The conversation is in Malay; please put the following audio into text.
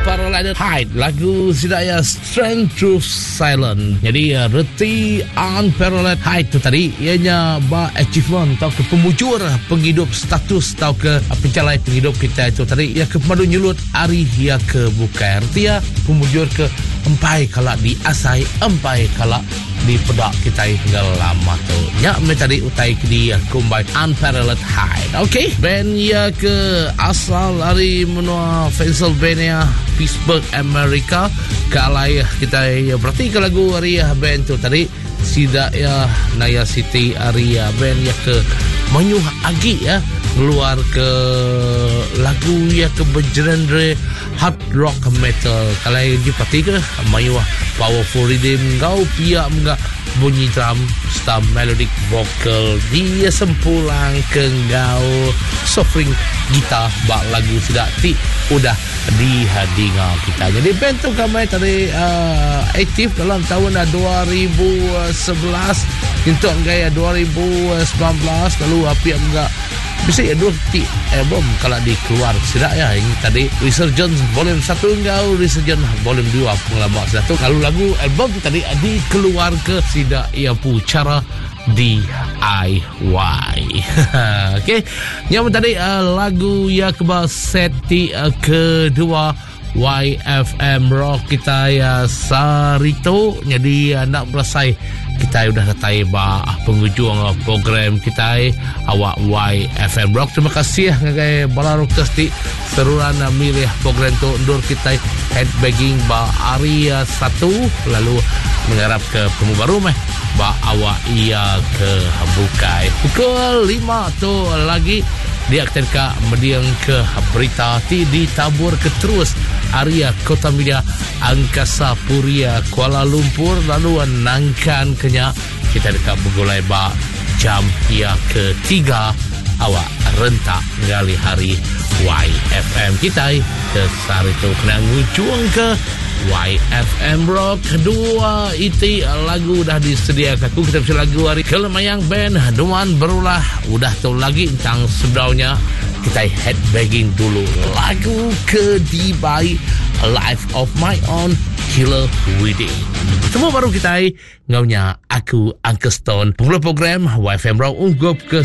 Unparalleled Height, lagu Sidaya Strength Through Silence. Jadi reti Unparalleled Height tu tadi ianya achievement atau ke pemujur penghidup status atau ke pencalai penghidup kita itu tadi ia ke pemadu nyulut hari ia ke bukai artia pemujur ke empai kalak di asai empai kalak di pedak kita tinggal lama tu nya me tadi utai ke dia combine Unparalleled Height. Okay, band ia ke asal dari menua Pennsylvania, Pittsburgh, Amerika. Kalai kita ya berarti ke lagu Aria band tu tadi sida ya Naya City Aria band ya ke menyuh agi ya keluar ke lagu ya ke bergenre hard rock metal. Kalau berarti ke menyuh powerful rhythm kau pia enggak bunyi drum star melodic vocal dia sempulang ke kau suffering gitar bak lagu sudah ti udah di hadinga kita. Jadi band tu kami tadi aktif dalam tahun 2011 untuk gaya 2019 lalu api enggak bisa ya 2 album kalau dikeluar sudah ya ini tadi Resurgence volume 1 engkau Resurgence volume 2 pengalaman sudah tu kalau lagu album tu tadi dikeluar ke tidak ia pu cara DIY. Okay, yang tadi lagu ya kebal seti kedua YFM Rock kita ya Sarito. Jadi nak belasai kita sudah datai penghujung program kita awak YFM Rock. Terima kasih ngagai balaruk testi seruan milih program tu undur kita headbanging area 1 lalu mengharap ke pemu baru awak ia ke bukai pukul 5 tu lagi dia akan ke mediang ke berita ditabur ke terus area Kota Media Angkasa Puria Kuala Lumpur lalu nangkan kenya kita dekat begulai jam ia ketiga awak rentak ngali hari YFM kita ke Sarito kena ngujung ke YFM Rock kedua itu lagu dah disediakan kita bisa lagu hari kelemayang band Duan berulah udah tahu lagi tentang sebelumnya kita headbanging dulu lagu ke Dibai Life of My Own Killer Within. Semua baru kita ngaunya aku Uncle Stone. Pemula program YFM Rock unggup ke